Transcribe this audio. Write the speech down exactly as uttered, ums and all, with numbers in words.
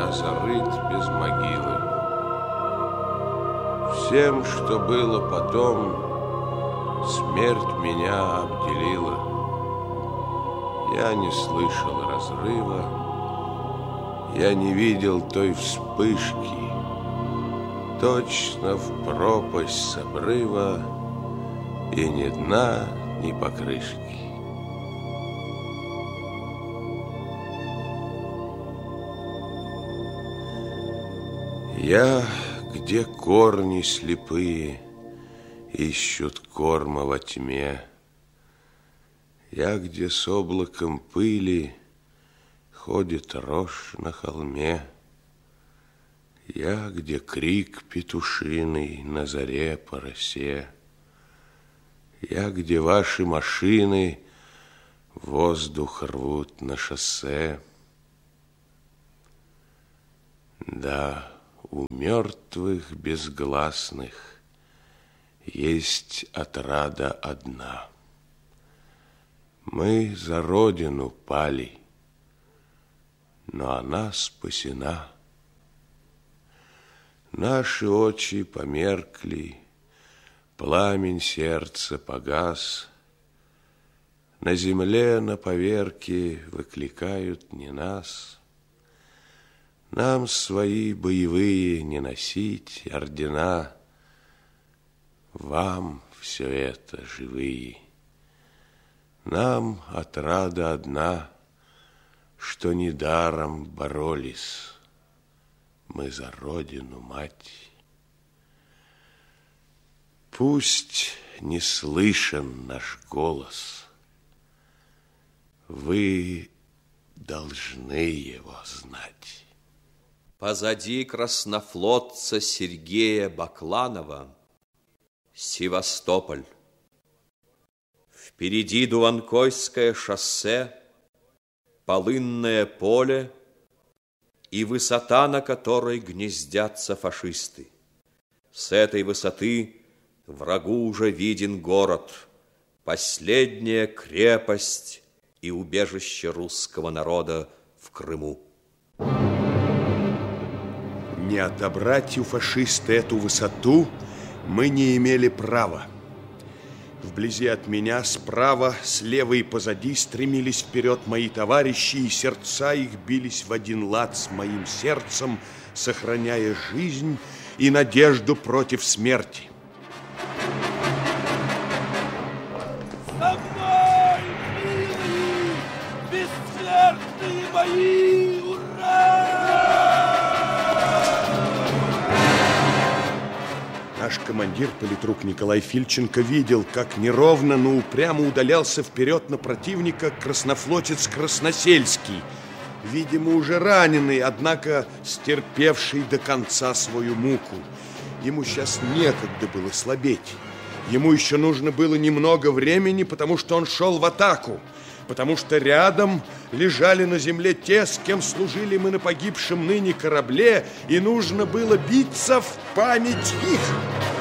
я зарыт без могилы. Всем, что было потом, смерть меня обделила. Я не слышал разрыва, я не видел той вспышки. Точно в пропасть с обрыва, и ни дна, ни покрышки. Я, где корни слепые ищут корма во тьме, я, где с облаком пыли ходит рожь на холме, я, где крик петушиный на заре по росе, я, где ваши машины воздух рвут на шоссе. Да, у мертвых безгласных есть отрада одна. Мы за родину пали, но она спасена. Наши очи померкли, пламень сердца погас. На земле на поверке выкликают не нас. Нам свои боевые не носить ордена, вам все это живые. Нам отрада одна, что недаром боролись мы за родину, мать. Пусть не слышен наш голос, вы должны его знать. Позади краснофлотца Сергея Бакланова Севастополь. Впереди Дуванкойское шоссе, полынное поле и высота, на которой гнездятся фашисты. С этой высоты врагу уже виден город, последняя крепость и убежище русского народа в Крыму. Не отобрать у фашиста эту высоту мы не имели права. Вблизи от меня, справа, слева и позади стремились вперед мои товарищи, и сердца их бились в один лад с моим сердцем, сохраняя жизнь и надежду против смерти. За мной, милые, бессмертные мои! Ура! Наш командир, политрук Николай Фильченко, видел, как неровно, но упрямо удалялся вперед на противника краснофлотец Красносельский, видимо, уже раненый, однако стерпевший до конца свою муку. Ему сейчас некогда было слабеть. Ему еще нужно было немного времени, потому что он шел в атаку, потому что рядом лежали на земле те, с кем служили мы на погибшем ныне корабле, и нужно было биться в память их.